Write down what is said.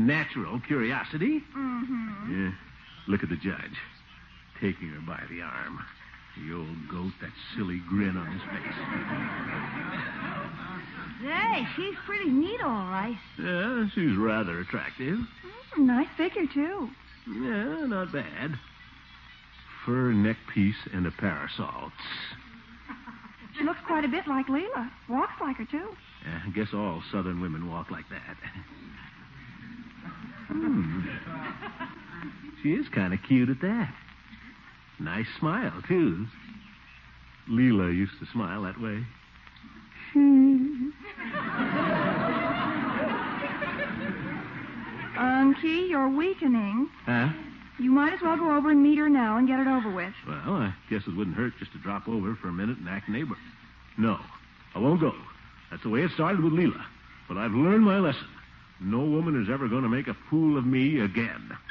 natural curiosity. Mm-hmm. Yeah. Look at the judge, taking her by the arm. The old goat, that silly grin on his face. Say, she's pretty neat, all right. Yeah, she's rather attractive. Nice figure, too. Yeah, not bad. Fur neck piece and a parasol. She looks quite a bit like Leela. Walks like her, too. Yeah, I guess all southern women walk like that. She is kind of cute at that. Nice smile, too. Leela used to smile that way. Unky, you're weakening. Huh? You might as well go over and meet her now and get it over with. Well, I guess it wouldn't hurt just to drop over for a minute and act neighbor. No, I won't go. That's the way it started with Leela. But I've learned my lesson. No woman is ever going to make a fool of me again.